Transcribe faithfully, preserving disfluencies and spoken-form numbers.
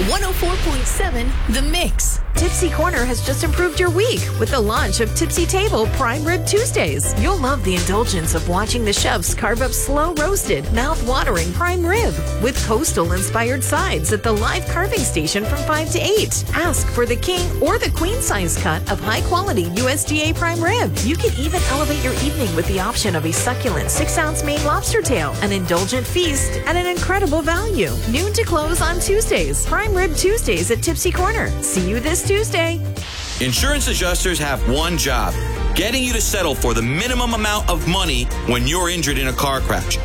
one oh four point seven The Mix. Tipsy Corner has just improved your week with the launch of Tipsy Table Prime Rib Tuesdays. You'll love the indulgence of watching the chefs carve up slow roasted, mouth-watering prime rib with coastal-inspired sides at the live carving station from five to eight. Ask for the king or the queen size cut of high-quality U S D A prime rib. You can even elevate your evening with the option of a succulent six ounce Maine lobster tail, an indulgent feast at an incredible value. Noon to close on Tuesdays. Prime Rib Tuesdays at Tipsy Corner. See you this Tuesday. Insurance adjusters have one job: getting you to settle for the minimum amount of money when you're injured in a car crash.